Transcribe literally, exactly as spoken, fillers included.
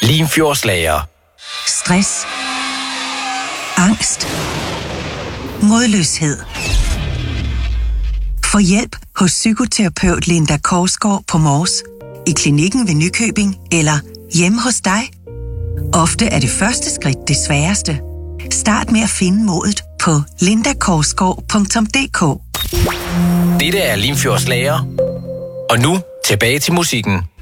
Limfjordslager. Stress. Angst. Modløshed. Få hjælp hos psykoterapeut Linda Korsgaard på Mors, i klinikken ved Nykøbing eller hjemme hos dig. Ofte er det første skridt det sværeste. Start med at finde modet på linda korsgaard punktum d k. Dette er Limfjordslager. Og nu tilbage til musikken.